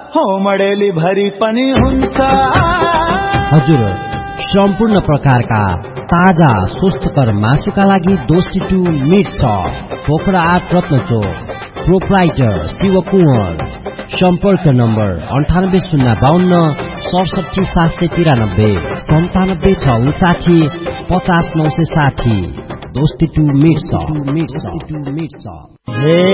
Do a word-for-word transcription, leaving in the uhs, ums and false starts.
हो मडेली भरि पनि हुन्छ। हजुर, सम्पूर्ण प्रकारका ताजा स्वस्थकर मासुका लागि दोस्ती टू मिट सप, पोखरा आठ रत्नचोक, प्रोप्राइटर शिव कुँवर। सम्पर्क नम्बर अन्ठानब्बे शून्य बाहन्न सडसठी सात सय तिरानब्बे सन्तानब्बे छ उन्साठी पचास नौ सय साठी। दोस्ती टू मिट सप।